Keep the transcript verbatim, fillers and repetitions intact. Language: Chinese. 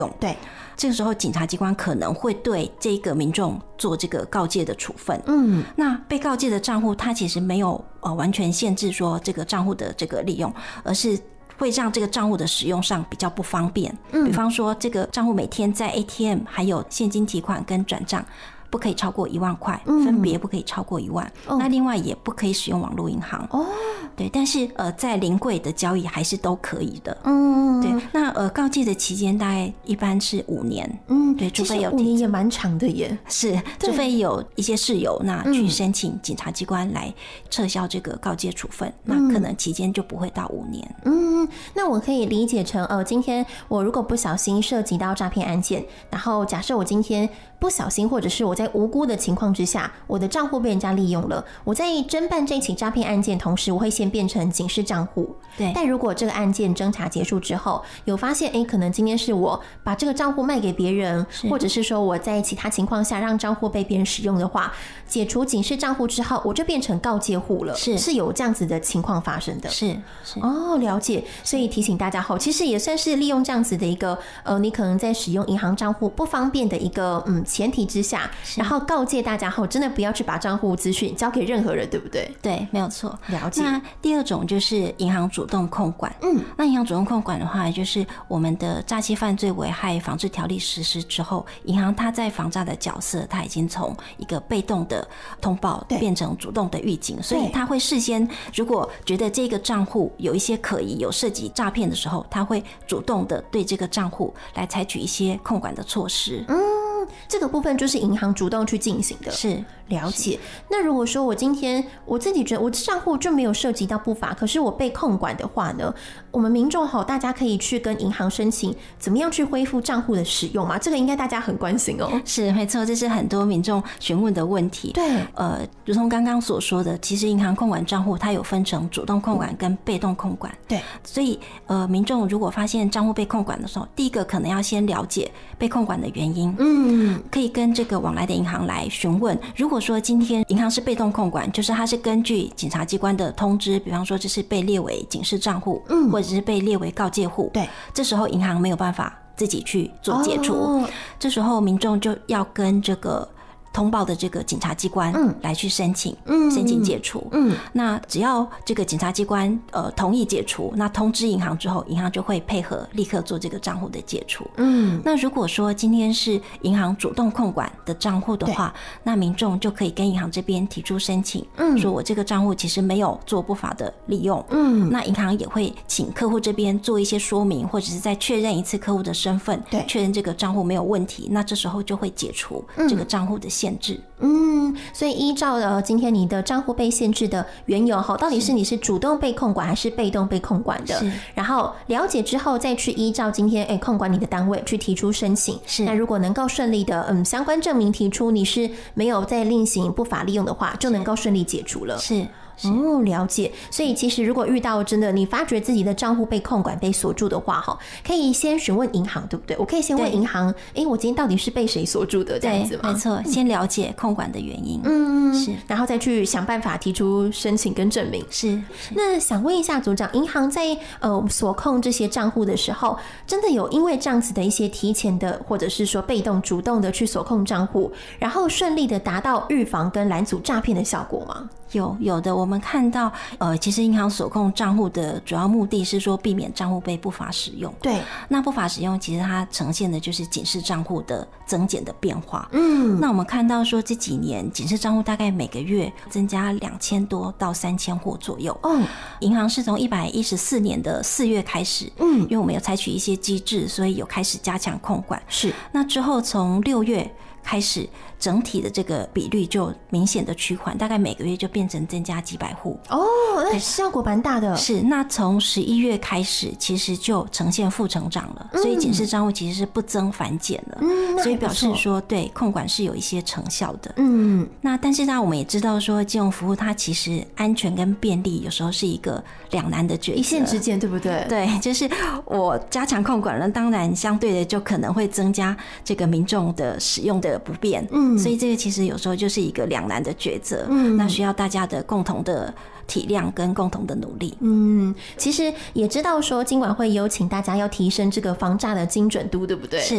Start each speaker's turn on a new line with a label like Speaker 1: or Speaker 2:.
Speaker 1: 对，
Speaker 2: 这个时候警察机关可能会对这个民众做这个告诫的处分。
Speaker 1: 嗯，
Speaker 2: 那被告诫的账户，它其实没有呃完全限制说这个账户的这个利用，而是会让这个账户的使用上比较不方便。嗯，比方说这个账户每天在 A T M 还有现金提款跟转账不可以超过一万块，分别不可以超过一万。嗯、那另外也不可以使用网络银行。哦，对，但是呃，在临柜的交易还是都可以的。嗯，对。那呃，告诫的期间大概一般是五年。嗯，对，除非有
Speaker 1: 五年也蛮长的耶。
Speaker 2: 是，除非有一些事由，那去申请警察机关来撤销这个告诫处分，嗯、那可能期间就不会到五年。
Speaker 1: 嗯，那我可以理解成，呃，今天我如果不小心涉及到诈骗案件，然后假设我今天不小心，或者是我在无辜的情况之下，我的账户被人家利用了，我在侦办这起诈骗案件同时，我会先变成警示账户。
Speaker 2: 对。
Speaker 1: 但如果这个案件侦查结束之后，有发现，哎，可能今天是我把这个账户卖给别人，或者是说我在其他情况下让账户被别人使用的话，解除警示账户之后，我就变成告诫户了。
Speaker 2: 是，
Speaker 1: 是有这样子的情况发生的。
Speaker 2: 是，是。
Speaker 1: 哦，了解。所以提醒大家后，其实也算是利用这样子的一个，呃，你可能在使用银行账户不方便的一个嗯前提之下，然后告诫大家后，真的不要去把账户资讯交给任何人，对不对？
Speaker 2: 对，没有错。
Speaker 1: 了解。
Speaker 2: 那第二种就是银行主动控管。嗯，那银行主动控管的话，就是我们的诈欺犯罪危害防治条例实施之后，银行它在防诈的角色，它已经从一个被动的通报变成主动的预警，所以它会事先，如果觉得这个账户有一些可疑、有涉及诈骗的时候，它会主动的对这个账户来采取一些控管的措施。
Speaker 1: 嗯，这个部分就是银行主动去进行的。
Speaker 2: 是，
Speaker 1: 了解。那如果说我今天我自己觉得我账户就没有涉及到不法，可是我被控管的话呢，我们民众吼，大家可以去跟银行申请怎么样去恢复账户的使用嘛？这个应该大家很关心哦。
Speaker 2: 是，没错，这是很多民众询问的问题。
Speaker 1: 对，
Speaker 2: 呃，如同刚刚所说的，其实银行控管账户它有分成主动控管跟被动控管。
Speaker 1: 对，
Speaker 2: 所以呃，民众如果发现账户被控管的时候，第一个可能要先了解被控管的原因。嗯，可以跟这个往来的银行来询问。如果说今天银行是被动控管，就是它是根据警察机关的通知，比方说这是被列为警示账户，嗯，或者是被列为告诫户，
Speaker 1: 对，
Speaker 2: 这时候银行没有办法自己去做解除，哦、这时候民众就要跟这个通报的这个警察机关来去申请，嗯，申请解除，嗯，那只要这个警察机关呃同意解除，那通知银行之后，银行就会配合立刻做这个账户的解除，嗯，那如果说今天是银行主动控管的账户的话，那民众就可以跟银行这边提出申请，嗯，说我这个账户其实没有做不法的利用，嗯，那银行也会请客户这边做一些说明，或者是再确认一次客户的身份，对，确认这个账户没有问题，那这时候就会解除这个账户的限制。
Speaker 1: 嗯，所以依照呃今天你的账户被限制的缘由哈，到底是你是主动被控管还是被动被控管的？然后了解之后再去依照今天哎控管你的单位去提出申请。是，那如果能够顺利的嗯相关证明提出你是没有在另行不法利用的话，就能够顺利解除了。是。哦，了解。所以其实如果遇到真的你发觉自己的账户被控管被锁住的话，可以先询问银行，对不对？我可以先问银行，哎，我今天到底是被谁锁住的？这样子吗？
Speaker 2: 没错，先了解控管的原因，
Speaker 1: 嗯，是，然后再去想办法提出申请跟证明。
Speaker 2: 是。是
Speaker 1: 那想问一下组长，银行在呃锁控这些账户的时候，真的有因为这样子的一些提前的，或者是说被动、主动的去锁控账户，然后顺利的达到预防跟拦阻诈骗的效果吗？
Speaker 2: 有有的，我们看到，呃，其实银行锁控账户的主要目的是说避免账户被不法使用。对，那不法使用其实它呈现的就是警示账户的增减的变化。嗯，那我们看到说这几年警示账户大概每个月增加两千多到三千户左右。哦，银行是从一百一十四年的四月开始，嗯，因为我们有采取一些机制，所以有开始加强控管。是，那之后从六月开始，整体的这个比率就明显的趋缓，大概每个月就变成增加几百户。哦，
Speaker 1: 那效果蛮大的。
Speaker 2: 是，那从十一月开始，其实就呈现负成长了，嗯、所以警示账户其实是不增反减了。嗯，所以表示说，对控管是有一些成效的。嗯，那但是呢，我们也知道说，金融服务它其实安全跟便利有时候是一个两难的抉择，
Speaker 1: 一线之间，对不对？
Speaker 2: 对，就是我加强控管了，当然相对的就可能会增加这个民众的使用的不便。嗯，所以这个其实有时候就是一个两难的抉择。嗯，那需要大家的共同的体谅跟共同的努力。
Speaker 1: 嗯，其实也知道说金管会有请大家要提升这个防诈的精准度，对不对？是。